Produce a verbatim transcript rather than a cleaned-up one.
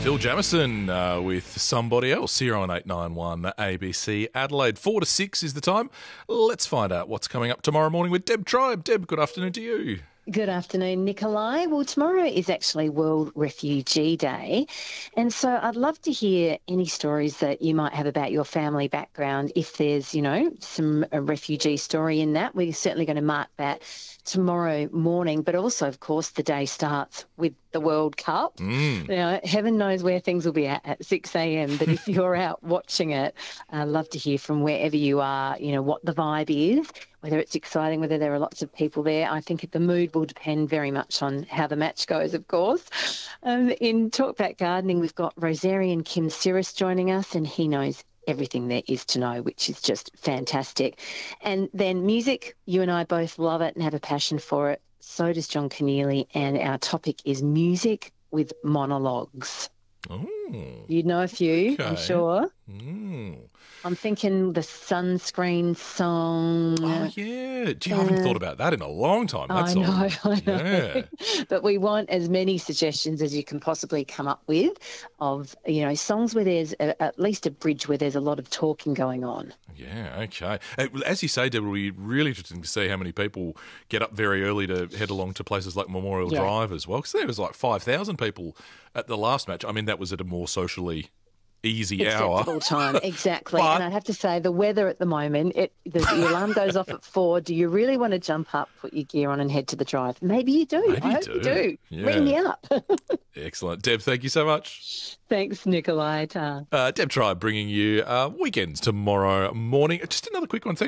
Phil Jamieson uh, with somebody else here on eight nine one A B C Adelaide. Four to six is the time. Let's find out what's coming up tomorrow morning with Deb Tribe. Deb, good afternoon to you. Good afternoon, Nikolai. Well, tomorrow is actually World Refugee Day, and so I'd love to hear any stories that you might have about your family background. If there's, you know, some a refugee story in that, we're certainly going to mark that tomorrow morning. But also, of course, the day starts with the World Cup. Mm. Now, heaven knows where things will be at at six a.m, but if you're out watching it, I'd love to hear from wherever you are, you know, what the vibe is, whether it's exciting, whether there are lots of people there. I think the mood will depend very much on how the match goes, of course. Um, in Talkback Gardening, we've got Rosarian Kim Cirrus joining us, and he knows everything there is to know, which is just fantastic. And then music, you and I both love it and have a passion for it. So does John Keneally, and our topic is music with monologues. Oh. You'd know a few, Okay. I'm sure. Mm. I'm thinking the Sunscreen song. Oh, yeah. Gee, I haven't Uh, thought about that in a long time. That I song. know, I know. Yeah. But we want as many suggestions as you can possibly come up with of, you know, songs where there's a, at least a bridge where there's a lot of talking going on. Yeah, okay. Uh, As you say, Deb, it'll be really interesting to see how many people get up very early to head along to places like Memorial Yeah. Drive as well, because there was like five thousand people at the last match. I mean, that was at a more socially easy hour. Acceptable time, exactly. But- And I'd have to say the weather at the moment, it the, the alarm goes off at four. Do you really want to jump up, put your gear on and head to the drive? Maybe you do. Maybe I you hope do. you do. Yeah. Ring me up. Excellent. Deb, thank you so much. Thanks, Nikolai. Ta. Uh, Deb Tribe bringing you uh, weekends tomorrow morning. Just another quick one.